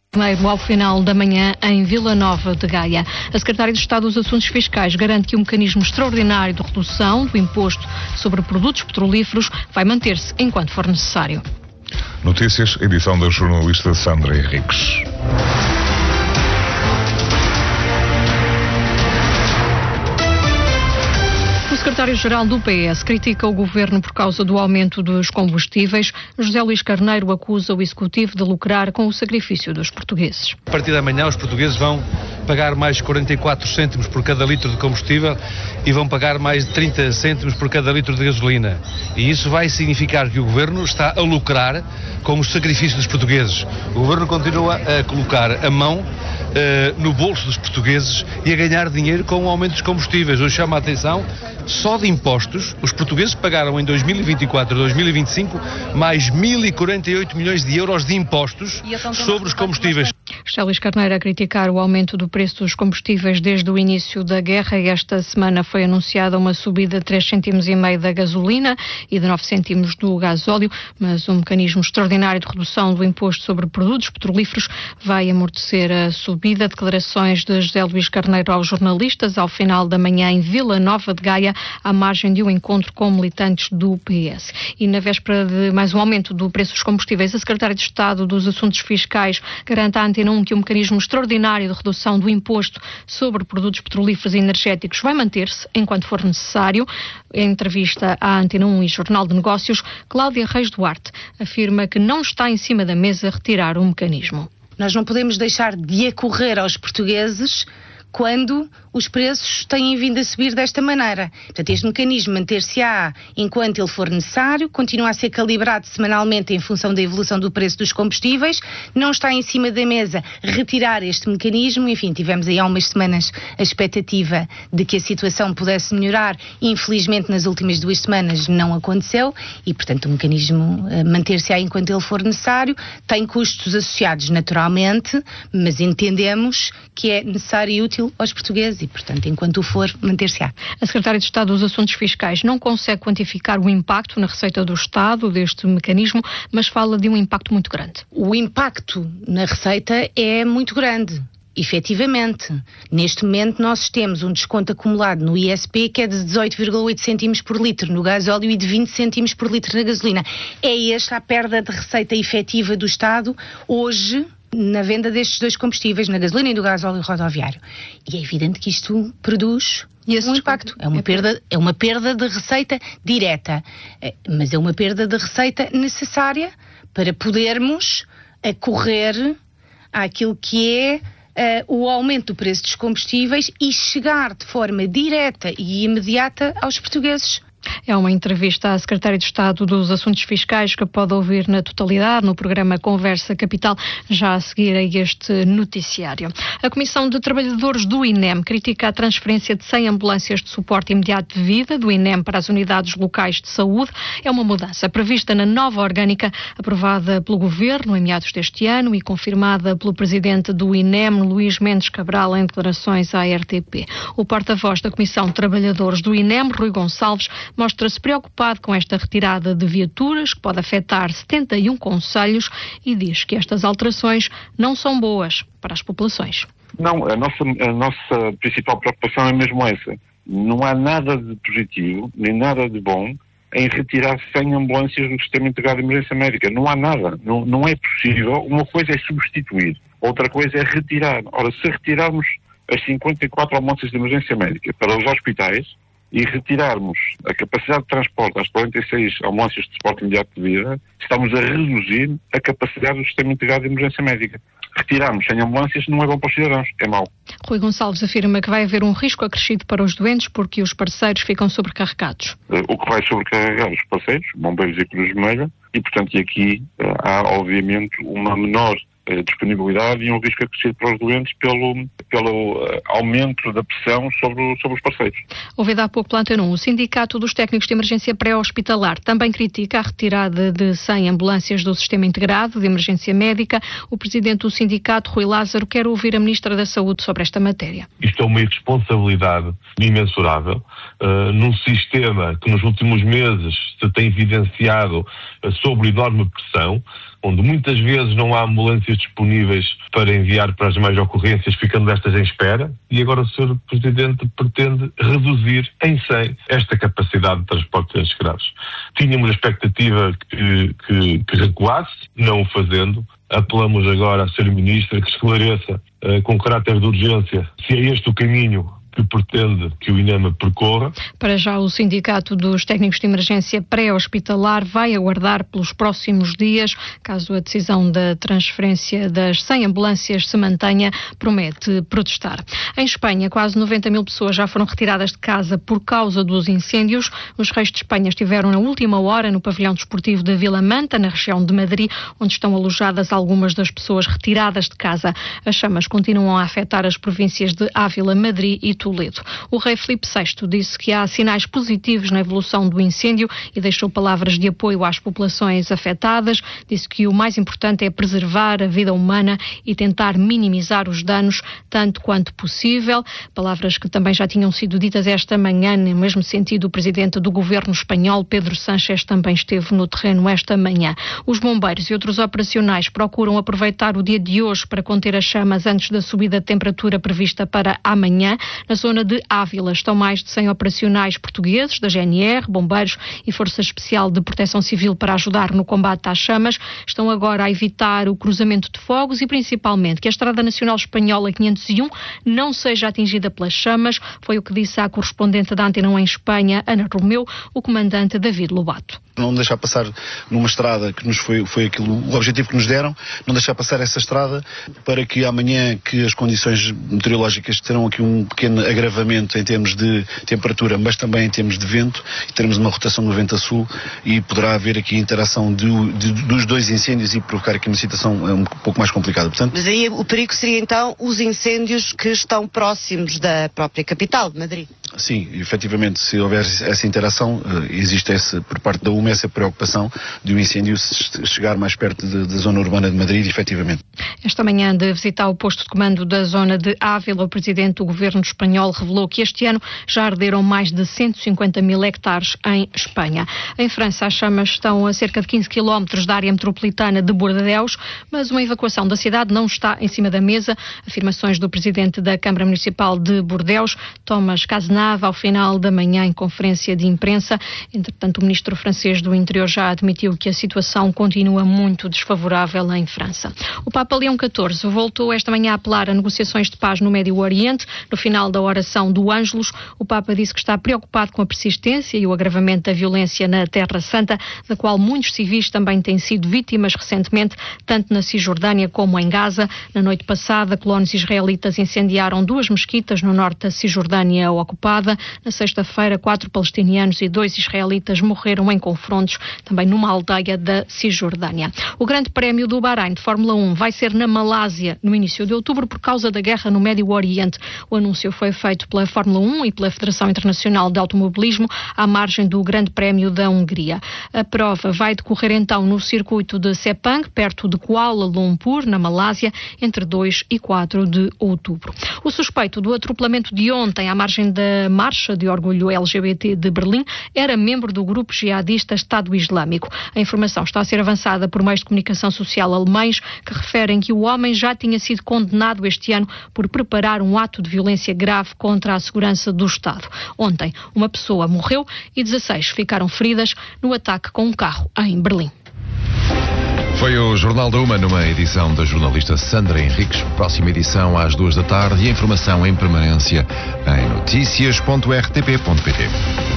Primeiro, ao final da manhã, em Vila Nova de Gaia. A Secretária de Estado dos Assuntos Fiscais garante que o mecanismo extraordinário de redução do imposto sobre produtos petrolíferos vai manter-se enquanto for necessário. Notícias, edição da jornalista Sandra Henriques. O secretário-geral do PS critica o governo por causa do aumento dos combustíveis. José Luís Carneiro acusa o executivo de lucrar com o sacrifício dos portugueses. A partir da manhã os portugueses vão pagar mais 44 cêntimos por cada litro de combustível e vão pagar mais de 30 cêntimos por cada litro de gasolina. E isso vai significar que o governo está a lucrar com o sacrifício dos portugueses. O governo continua a colocar a mão no bolso dos portugueses e a ganhar dinheiro com o aumento dos combustíveis. Hoje chama a atenção, só de impostos, os portugueses pagaram em 2024 e 2025 mais 1.048 milhões de euros de impostos sobre os combustíveis. José Luís Carneiro a criticar o aumento do preço dos combustíveis desde o início da guerra. Esta semana foi anunciada uma subida de 3,5 cêntimos da gasolina e de 9 cêntimos do gasóleo, mas um mecanismo extraordinário de redução do imposto sobre produtos petrolíferos vai amortecer a subida. Declarações de José Luís Carneiro aos jornalistas ao final da manhã em Vila Nova de Gaia, à margem de um encontro com militantes do PS. E na véspera de mais um aumento do preço dos combustíveis, a Secretária de Estado dos Assuntos Fiscais garante à Antena 1 que o mecanismo extraordinário de redução do imposto sobre produtos petrolíferos e energéticos vai manter-se enquanto for necessário. Em entrevista à Antena 1 e Jornal de Negócios, Cláudia Reis Duarte afirma que não está em cima da mesa retirar o mecanismo. Nós não podemos deixar de acorrer aos portugueses quando os preços têm vindo a subir desta maneira. Portanto, este mecanismo manter-se-á enquanto ele for necessário, continua a ser calibrado semanalmente em função da evolução do preço dos combustíveis, não está em cima da mesa retirar este mecanismo. Enfim, tivemos aí há umas semanas a expectativa de que a situação pudesse melhorar. Infelizmente, nas últimas 2 semanas não aconteceu e, portanto, o mecanismo manter-se-á enquanto ele for necessário. Tem custos associados naturalmente, mas entendemos que é necessário e útil aos portugueses e, portanto, enquanto o for, manter-se-á. A Secretária de Estado dos Assuntos Fiscais não consegue quantificar o impacto na receita do Estado deste mecanismo, mas fala de um impacto muito grande. O impacto na receita é muito grande. Efetivamente, neste momento nós temos um desconto acumulado no ISP que é de 18,8 cêntimos por litro no gasóleo e de 20 cêntimos por litro na gasolina. É esta a perda de receita efetiva do Estado hoje na venda destes 2 combustíveis, na gasolina e do gasóleo rodoviário. E é evidente que isto produz um impacto. É uma perda de receita direta, mas é uma perda de receita necessária para podermos acorrer àquilo que é o aumento do preço dos combustíveis e chegar de forma direta e imediata aos portugueses. É uma entrevista à Secretária de Estado dos Assuntos Fiscais que pode ouvir na totalidade no programa Conversa Capital, já a seguir a este noticiário. A Comissão de Trabalhadores do INEM critica a transferência de 100 ambulâncias de suporte imediato de vida do INEM para as unidades locais de saúde. É uma mudança prevista na nova orgânica, aprovada pelo Governo em meados deste ano e confirmada pelo Presidente do INEM, Luís Mendes Cabral, em declarações à RTP. O porta-voz da Comissão de Trabalhadores do INEM, Rui Gonçalves, mostra-se preocupado com esta retirada de viaturas, que pode afetar 71 concelhos, e diz que estas alterações não são boas para as populações. Não, a nossa principal preocupação é mesmo essa. Não há nada de positivo, nem nada de bom em retirar 100 ambulâncias do Sistema Integrado de Emergência Médica. Não há nada. Não é possível. Uma coisa é substituir, outra coisa é retirar. Ora, se retirarmos as 54 ambulâncias de emergência médica para os hospitais, e retirarmos a capacidade de transporte às 46 ambulâncias de suporte imediato de vida, estamos a reduzir a capacidade do Sistema Integrado de Emergência Médica. Retirarmos 100 ambulâncias não é bom para os cidadãos, é mau. Rui Gonçalves afirma que vai haver um risco acrescido para os doentes porque os parceiros ficam sobrecarregados. O que vai sobrecarregar os parceiros, bombeiros e Cruz Vermelha, e portanto aqui há obviamente uma menor disponibilidade e um risco acrescido para os doentes pelo aumento da pressão sobre os parceiros. Ouvido há pouco pela Antena 1, o Sindicato dos Técnicos de Emergência Pré-Hospitalar também critica a retirada de 100 ambulâncias do Sistema Integrado de Emergência Médica. O presidente do sindicato, Rui Lázaro, quer ouvir a Ministra da Saúde sobre esta matéria. Isto é uma irresponsabilidade imensurável num sistema que nos últimos meses se tem evidenciado sob enorme pressão, onde muitas vezes não há ambulâncias disponíveis para enviar para as mais ocorrências, ficando estas em espera, e agora o Sr. Presidente pretende reduzir em 100 esta capacidade de transporte de doentes graves. Tínhamos a expectativa que recuasse, não o fazendo. Apelamos agora à Sra. Ministra que esclareça com caráter de urgência se é este o caminho que pretende que o INEMA percorra. Para já, o Sindicato dos Técnicos de Emergência Pré-Hospitalar vai aguardar pelos próximos dias, caso a decisão da transferência das 100 ambulâncias se mantenha, promete protestar. Em Espanha, quase 90 mil pessoas já foram retiradas de casa por causa dos incêndios. Os Reis de Espanha estiveram na última hora no pavilhão desportivo de Vila Manta, na região de Madrid, onde estão alojadas algumas das pessoas retiradas de casa. As chamas continuam a afetar as províncias de Ávila, Madrid e Toledo. O rei Filipe VI disse que há sinais positivos na evolução do incêndio e deixou palavras de apoio às populações afetadas. Disse que o mais importante é preservar a vida humana e tentar minimizar os danos tanto quanto possível. Palavras que também já tinham sido ditas esta manhã. No mesmo sentido, o presidente do governo espanhol, Pedro Sánchez, também esteve no terreno esta manhã. Os bombeiros e outros operacionais procuram aproveitar o dia de hoje para conter as chamas antes da subida de temperatura prevista para amanhã. Na zona de Ávila estão mais de 100 operacionais portugueses, da GNR, bombeiros e Força Especial de Proteção Civil para ajudar no combate às chamas. Estão agora a evitar o cruzamento de fogos e principalmente que a Estrada Nacional Espanhola 501 não seja atingida pelas chamas. Foi o que disse à correspondente da Antena 1 em Espanha, Ana Romeu, o comandante David Lobato. Não deixar passar numa estrada que nos foi aquilo, o objetivo que nos deram, não deixar passar essa estrada para que amanhã, que as condições meteorológicas terão aqui um pequeno agravamento em termos de temperatura, mas também em termos de vento, e teremos uma rotação do vento a sul e poderá haver aqui interação dos dois incêndios e provocar aqui uma situação um pouco mais complicada. Portanto, mas aí o perigo seria então os incêndios que estão próximos da própria capital de Madrid? Sim, efetivamente, se houver essa interação, existe por parte da UMA essa preocupação de um incêndio chegar mais perto da zona urbana de Madrid, efetivamente. Esta manhã, de visitar o posto de comando da zona de Ávila, o presidente do governo espanhol revelou que este ano já arderam mais de 150 mil hectares em Espanha. Em França, as chamas estão a cerca de 15 quilómetros da área metropolitana de Bordeaux, mas uma evacuação da cidade não está em cima da mesa. Afirmações do presidente da Câmara Municipal de Bordeaux, Thomas Cazenave, ao final da manhã em conferência de imprensa. Entretanto, o ministro francês do Interior já admitiu que a situação continua muito desfavorável em França. O Papa Leão XIV voltou esta manhã a apelar a negociações de paz no Médio Oriente. No final da oração do Ângelus, o Papa disse que está preocupado com a persistência e o agravamento da violência na Terra Santa, da qual muitos civis também têm sido vítimas recentemente, tanto na Cisjordânia como em Gaza. Na noite passada, colonos israelitas incendiaram 2 mesquitas no norte da Cisjordânia ocupada. Na sexta-feira, 4 palestinianos e 2 israelitas morreram em confrontos, também numa aldeia da Cisjordânia. O Grande Prémio do Bahrein de Fórmula 1 vai ser na Malásia no início de outubro por causa da guerra no Médio Oriente. O anúncio foi feito pela Fórmula 1 e pela Federação Internacional de Automobilismo à margem do Grande Prémio da Hungria. A prova vai decorrer então no circuito de Sepang, perto de Kuala Lumpur, na Malásia, entre 2 e 4 de outubro. O suspeito do atropelamento de ontem à margem da Marcha de Orgulho LGBT de Berlim era membro do grupo jihadista Estado Islâmico. A informação está a ser avançada por meios de comunicação social alemães que referem que o homem já tinha sido condenado este ano por preparar um ato de violência grave contra a segurança do Estado. Ontem, uma pessoa morreu e 16 ficaram feridas no ataque com um carro em Berlim. Foi o Jornal da Uma, numa edição da jornalista Sandra Henriques. Próxima edição às 2 da tarde e a informação em permanência em noticias.rtp.pt.